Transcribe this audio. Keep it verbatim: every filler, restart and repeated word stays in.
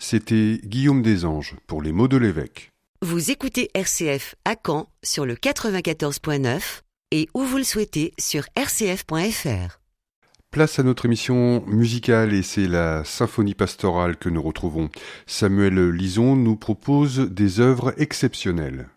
C'était Guillaume Desanges pour les mots de l'évêque. Vous écoutez R C F à Caen sur le quatre-vingt-quatorze point neuf et où vous le souhaitez sur r c f point f r. Place à notre émission musicale et c'est la symphonie pastorale que nous retrouvons. Samuel Lison nous propose des œuvres exceptionnelles.